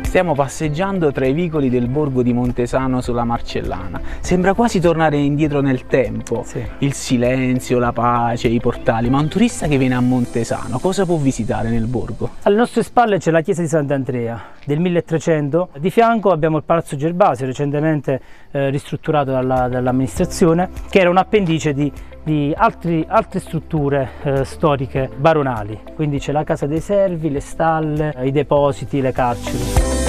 Stiamo passeggiando tra i vicoli del borgo di Montesano sulla Marcellana. Sembra quasi tornare indietro nel tempo. Sì. Il silenzio, la pace, i portali. Ma un turista che viene a Montesano cosa può visitare nel borgo? Alle nostre spalle c'è la chiesa di Sant'Andrea del 1300. Di fianco abbiamo il Palazzo Gervasio, recentemente ristrutturato dall'amministrazione, che era un appendice di altre strutture storiche baronali. Quindi c'è la Casa dei Servi, le stalle, i depositi, le carceri.